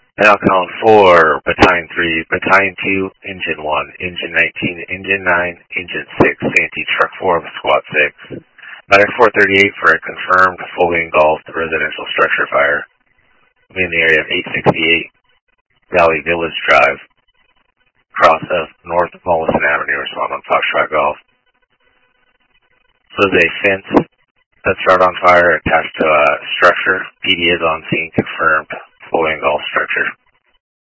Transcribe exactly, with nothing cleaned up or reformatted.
Falcon four, Battalion three, Battalion two, Engine one, Engine nineteen, Engine nine, Engine six, Santee Truck four of Squad six. Medic four thirty-eight for a confirmed fully engulfed residential structure fire in the area of eight sixty-eight Valley Village Drive, cross of North Mollison Avenue, respond on Foxtrot Golf. So there's a fence that's started on fire attached to a structure. P D is on scene, confirmed fully engulfed structure.